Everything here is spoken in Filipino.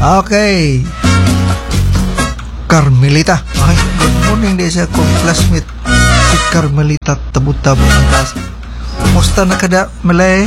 Okay. Carmelita. Ay, good morning din siya kong classmate. Si Carmelita tabot-tabot ang class. Musta na kada, Malay?